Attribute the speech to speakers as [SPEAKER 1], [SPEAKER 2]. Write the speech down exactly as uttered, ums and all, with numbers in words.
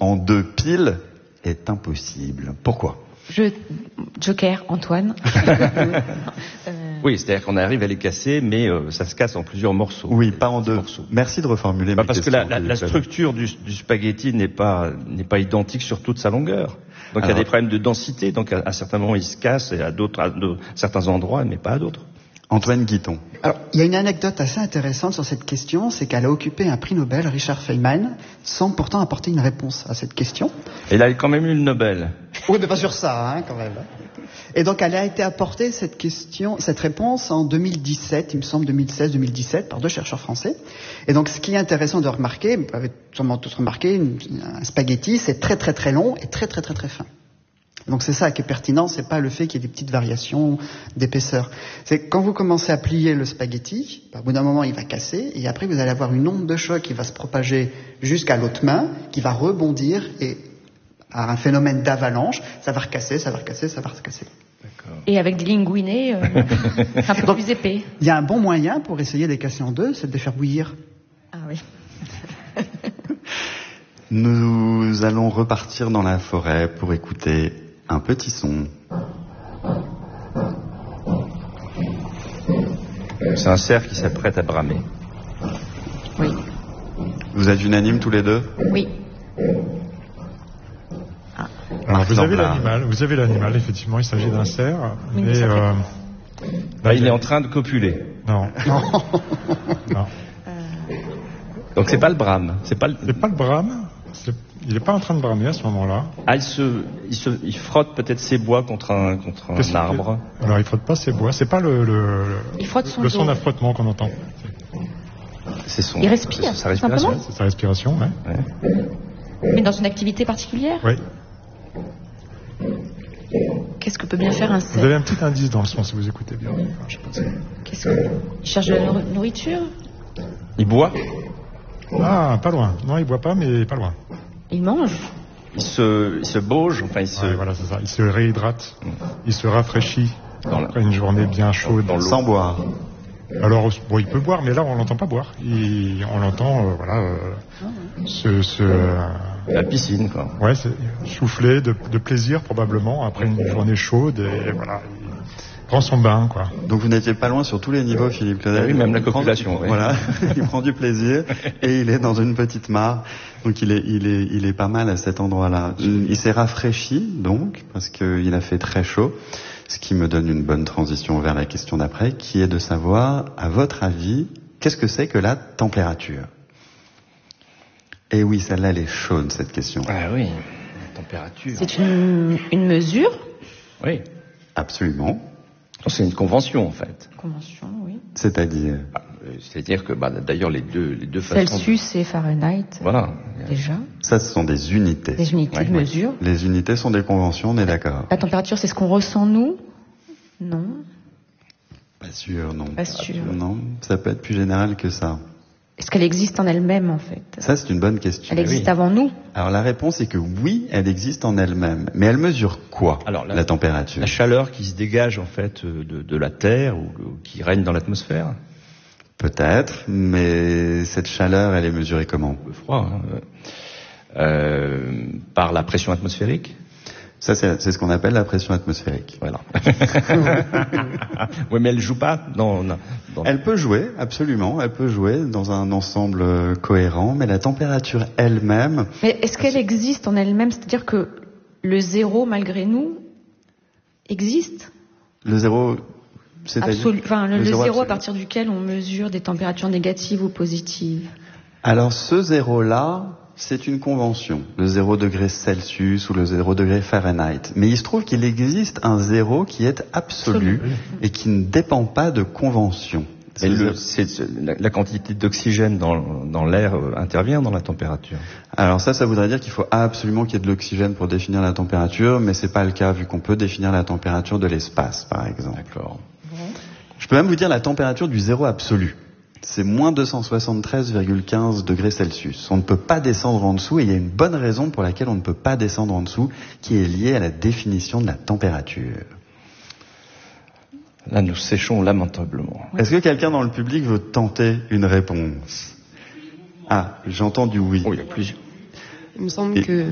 [SPEAKER 1] en deux piles est impossible. Pourquoi ?
[SPEAKER 2] Je... Joker, Antoine.
[SPEAKER 3] euh... Oui, c'est-à-dire qu'on arrive à les casser, mais euh, ça se casse en plusieurs morceaux.
[SPEAKER 1] Oui, pas en deux morceaux. Merci de reformuler
[SPEAKER 3] bah,
[SPEAKER 1] ma
[SPEAKER 3] parce
[SPEAKER 1] question.
[SPEAKER 3] Parce que la, la, la structure du, du spaghetti n'est pas, n'est pas identique sur toute sa longueur. Donc Alors... il y a des problèmes de densité, donc à, à certains moments il se casse, et à d'autres, à de, certains endroits, mais pas à d'autres.
[SPEAKER 1] Antoine Guiton.
[SPEAKER 4] Alors, il y a une anecdote assez intéressante sur cette question, c'est qu'elle a occupé un prix Nobel, Richard Feynman, sans pourtant apporter une réponse à cette question.
[SPEAKER 3] Et il a quand même eu le Nobel.
[SPEAKER 4] Oui, mais pas sur ça, hein, quand même. Et donc, elle a été apportée, cette question, cette réponse, en deux mille dix-sept, il me semble, deux mille seize deux mille dix-sept, par deux chercheurs français. Et donc, ce qui est intéressant de remarquer, vous avez sûrement tous remarqué, un spaghetti, c'est très très très long et très très très très fin. Donc c'est ça qui est pertinent, c'est pas le fait qu'il y ait des petites variations d'épaisseur. C'est quand vous commencez à plier le spaghetti, au bout d'un moment il va casser, et après vous allez avoir une onde de choc qui va se propager jusqu'à l'autre main, qui va rebondir, et à un phénomène d'avalanche, ça va recasser, ça va recasser, ça va recasser.
[SPEAKER 2] Et avec des linguinés, euh, un peu plus épais.
[SPEAKER 4] Il y a un bon moyen pour essayer de les casser en deux, c'est de les faire bouillir.
[SPEAKER 2] Ah oui.
[SPEAKER 1] Nous allons repartir dans la forêt pour écouter un petit son.
[SPEAKER 3] C'est un cerf qui s'apprête à bramer.
[SPEAKER 2] Oui.
[SPEAKER 1] Vous êtes unanimes tous les deux ?
[SPEAKER 2] Oui.
[SPEAKER 5] Ah. Alors vous avez l'animal, vous avez l'animal, effectivement, il s'agit d'un cerf.
[SPEAKER 2] Oui,
[SPEAKER 5] mais, euh,
[SPEAKER 3] là, bah, il, il est en train de copuler.
[SPEAKER 5] Non.
[SPEAKER 4] Non.
[SPEAKER 5] non.
[SPEAKER 3] Donc c'est pas le brame. C'est pas le,
[SPEAKER 5] c'est pas le brame. C'est... Il n'est pas en train de bramer à ce moment-là.
[SPEAKER 3] Ah, il se, il se, il frotte peut-être ses bois contre un, contre un arbre.
[SPEAKER 5] Que... Alors il frotte pas ses bois. C'est pas le, le,
[SPEAKER 2] il frotte son
[SPEAKER 5] le son d'un frottement qu'on entend.
[SPEAKER 3] C'est son.
[SPEAKER 2] Il respire.
[SPEAKER 3] C'est sa respiration.
[SPEAKER 5] Ouais, c'est sa respiration, ouais.
[SPEAKER 3] ouais.
[SPEAKER 2] Mais dans une activité particulière ?
[SPEAKER 5] Oui.
[SPEAKER 2] Qu'est-ce que peut bien faire un cerf ?
[SPEAKER 5] Vous avez un petit indice dans le son si vous écoutez bien. Enfin, je sais pas si...
[SPEAKER 2] Qu'est-ce que... Il cherche de la nourriture ?
[SPEAKER 3] Il boit ?
[SPEAKER 5] Ah, pas loin. Non, il boit pas, mais pas loin.
[SPEAKER 2] Il mange.
[SPEAKER 3] Il se, il se bauge, enfin il se...
[SPEAKER 5] Ouais, voilà, c'est ça. Il se réhydrate. Mmh. Il se rafraîchit dans après la... une journée bien chaude.
[SPEAKER 1] Dans l'eau. Sans boire.
[SPEAKER 5] Alors, bon, il peut boire, mais là, on l'entend pas boire. Il, on l'entend, euh, voilà, euh, mmh. se... se euh...
[SPEAKER 3] La piscine, quoi.
[SPEAKER 5] Ouais, c'est souffler de, de plaisir, probablement, après une journée chaude, et voilà... Il... prend son bain, quoi.
[SPEAKER 1] Donc vous n'étiez pas loin sur tous les niveaux, Philippe Claudel.
[SPEAKER 3] Oui, même la copulation.
[SPEAKER 1] Oui. Voilà, il prend du plaisir et il est dans une petite mare. Donc il est, il est, il est pas mal à cet endroit-là. Il s'est rafraîchi, donc, parce qu'il a fait très chaud. Ce qui me donne une bonne transition vers la question d'après, qui est de savoir, à votre avis, qu'est-ce que c'est que la température ? Et oui, celle-là, elle est chaude, cette question.
[SPEAKER 3] Ah oui, la température.
[SPEAKER 2] C'est une, une mesure ?
[SPEAKER 3] Oui.
[SPEAKER 1] Absolument.
[SPEAKER 3] C'est une convention, en fait.
[SPEAKER 2] Convention, oui.
[SPEAKER 1] C'est-à-dire
[SPEAKER 3] bah, C'est-à-dire que, bah, d'ailleurs, les deux, les deux façons...
[SPEAKER 2] Celsius et Fahrenheit,
[SPEAKER 3] voilà.
[SPEAKER 2] déjà.
[SPEAKER 1] Ça, ce sont des unités.
[SPEAKER 2] Des unités ouais, de ouais. mesure.
[SPEAKER 1] Les unités sont des conventions, on est d'accord.
[SPEAKER 2] La température, c'est ce qu'on ressent, nous ? Non.
[SPEAKER 1] Pas sûr, non.
[SPEAKER 2] Pas sûr.
[SPEAKER 1] Non, ça peut être plus général que ça.
[SPEAKER 2] Est-ce qu'elle existe en elle-même, en fait ?
[SPEAKER 1] Ça, c'est une bonne question.
[SPEAKER 2] Elle existe
[SPEAKER 1] oui.
[SPEAKER 2] avant nous ?
[SPEAKER 1] Alors, la réponse est que oui, elle existe en elle-même. Mais elle mesure quoi, Alors, la, la température ?
[SPEAKER 3] La chaleur qui se dégage, en fait, de, de la Terre ou, ou qui règne dans l'atmosphère ?
[SPEAKER 1] Peut-être, mais cette chaleur, elle est mesurée comment ?
[SPEAKER 3] Le froid, hein. euh, par la pression atmosphérique ?
[SPEAKER 1] Ça, c'est, c'est ce qu'on appelle la pression atmosphérique.
[SPEAKER 3] Voilà. Oui, mais elle joue pas dans, dans...
[SPEAKER 1] Elle peut jouer, absolument. Elle peut jouer dans un ensemble cohérent, mais la température elle-même...
[SPEAKER 2] Mais est-ce qu'elle existe en elle-même ? C'est-à-dire que le zéro, malgré nous, existe ?
[SPEAKER 1] Le zéro... C'est-à-dire
[SPEAKER 2] Absolu... Enfin, le, le zéro, zéro
[SPEAKER 1] absolu.
[SPEAKER 2] À partir duquel on mesure des températures négatives ou positives.
[SPEAKER 1] Alors, ce zéro-là... C'est une convention, le zéro degré Celsius ou le zéro degré Fahrenheit. Mais il se trouve qu'il existe un zéro qui est absolu et qui ne dépend pas de convention.
[SPEAKER 3] C'est le, c'est, la, la quantité d'oxygène dans, dans l'air euh, intervient dans la température.
[SPEAKER 1] Alors ça, ça voudrait dire qu'il faut absolument qu'il y ait de l'oxygène pour définir la température, mais c'est pas le cas vu qu'on peut définir la température de l'espace, par exemple.
[SPEAKER 3] D'accord.
[SPEAKER 2] Bon.
[SPEAKER 1] Je peux même vous dire la température du zéro absolu. C'est moins deux cent soixante-treize virgule quinze degrés Celsius. On ne peut pas descendre en dessous et il y a une bonne raison pour laquelle on ne peut pas descendre en dessous qui est liée à la définition de la température.
[SPEAKER 3] Là, nous séchons lamentablement.
[SPEAKER 1] Est-ce que quelqu'un dans le public veut tenter une réponse ? Ah, j'entends du oui.
[SPEAKER 3] Oh, il y a plusieurs.
[SPEAKER 6] Il me semble et... que...